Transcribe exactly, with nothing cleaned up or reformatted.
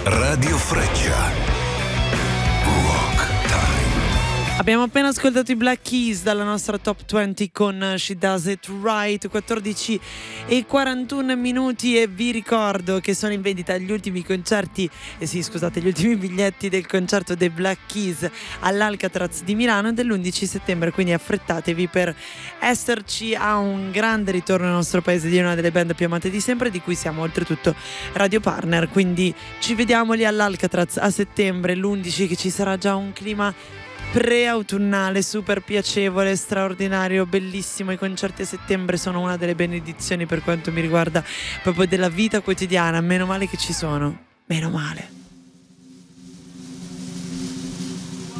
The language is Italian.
Radio Freccia. Rock Time. Abbiamo appena ascoltato i Black Keys dalla nostra Top venti con She Does It Right, quattordici e quarantuno minuti, e vi ricordo che sono in vendita gli ultimi concerti, eh sì scusate, gli ultimi biglietti del concerto dei Black Keys all'Alcatraz di Milano dell'undici settembre, quindi affrettatevi per esserci a un grande ritorno nel nostro paese di una delle band più amate di sempre, di cui siamo oltretutto radio partner, quindi ci vediamo lì all'Alcatraz a settembre, l'undici, che ci sarà già un clima pre-autunnale super piacevole, straordinario, bellissimo. I concerti a settembre sono una delle benedizioni per quanto mi riguarda, proprio della vita quotidiana. Meno male che ci sono, meno male.